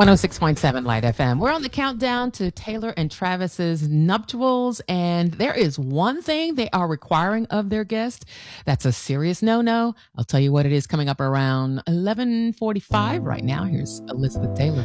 106.7 Light FM. We're on the countdown to Taylor and Travis's nuptials, and there is one thing they are requiring of their guest. That's a serious no-no. I'll tell you what it is coming up around 11:45 right now. Here's Elizabeth Taylor.